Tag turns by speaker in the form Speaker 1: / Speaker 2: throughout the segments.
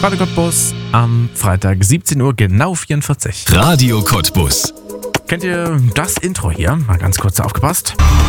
Speaker 1: Radio Cottbus am Freitag 17 Uhr, genau 44.
Speaker 2: Radio Cottbus.
Speaker 1: Kennt ihr das Intro hier? Mal ganz kurz aufgepasst.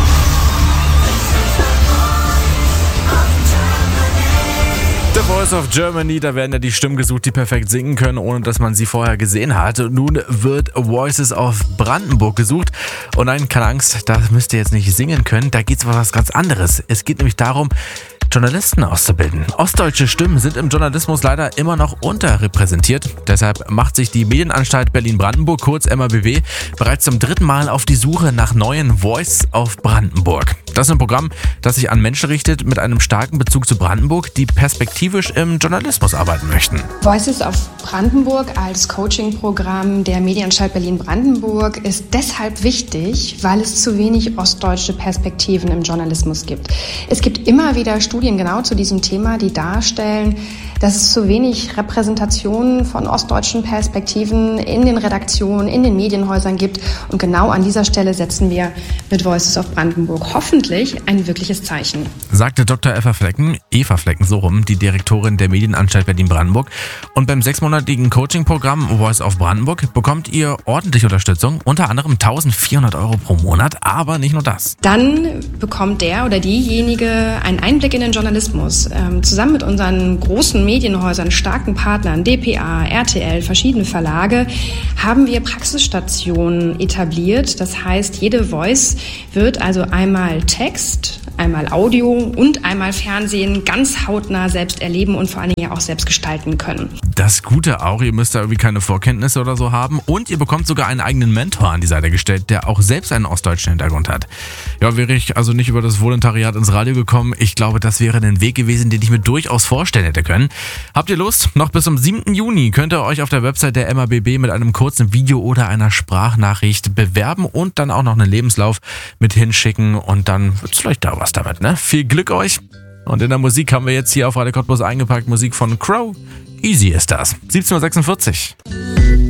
Speaker 1: The Voice of Germany, da werden ja die Stimmen gesucht, die perfekt singen können, ohne dass man sie vorher gesehen hat. Nun wird Voices of Brandenburg gesucht. Und nein, keine Angst, da müsst ihr jetzt nicht singen können, da geht es um was ganz anderes. Es geht nämlich darum, Journalisten auszubilden. Ostdeutsche Stimmen sind im Journalismus leider immer noch unterrepräsentiert. Deshalb macht sich die Medienanstalt Berlin-Brandenburg, kurz MABB, bereits zum 3. Mal auf die Suche nach neuen Voice of Brandenburg. Das ist ein Programm, das sich an Menschen richtet mit einem starken Bezug zu Brandenburg, die perspektivisch im Journalismus arbeiten möchten.
Speaker 3: Voices of Brandenburg als Coaching-Programm der Medienanstalt Berlin-Brandenburg ist deshalb wichtig, weil es zu wenig ostdeutsche Perspektiven im Journalismus gibt. Es gibt immer wieder Studien genau zu diesem Thema, die darstellen, dass es zu wenig Repräsentation von ostdeutschen Perspektiven in den Redaktionen, in den Medienhäusern gibt. Und genau an dieser Stelle setzen wir mit Voices of Brandenburg hoffentlich ein wirkliches Zeichen.
Speaker 1: Sagte Dr. Eva Flecken so rum, die Direktorin der Medienanstalt Berlin-Brandenburg. Und beim 6-monatigen Coaching-Programm Voice of Brandenburg bekommt ihr ordentliche Unterstützung, unter anderem 1.400 € pro Monat, aber nicht nur das.
Speaker 3: Dann bekommt der oder diejenige einen Einblick in den Journalismus. Zusammen mit unseren großen Medienhäusern, starken Partnern, dpa, RTL, verschiedene Verlage, haben wir Praxisstationen etabliert. Das heißt, jede Voice wird also einmal Text, einmal Audio und einmal Fernsehen ganz hautnah selbst erleben und vor allen Dingen auch selbst gestalten können.
Speaker 1: Das Gute auch, ihr müsst da irgendwie keine Vorkenntnisse oder so haben und ihr bekommt sogar einen eigenen Mentor an die Seite gestellt, der auch selbst einen ostdeutschen Hintergrund hat. Ja, wäre ich also nicht über das Volontariat ins Radio gekommen, ich glaube, das wäre ein Weg gewesen, den ich mir durchaus vorstellen hätte können. Habt ihr Lust? Noch bis zum 7. Juni könnt ihr euch auf der Website der MABB mit einem kurzen Video oder einer Sprachnachricht bewerben und dann auch noch einen Lebenslauf mit hinschicken und dann wird's vielleicht da was damit, ne? Viel Glück euch! Und in der Musik haben wir jetzt hier auf Radio Cottbus eingepackt Musik von Crow. Easy ist das. 17.46 Uhr.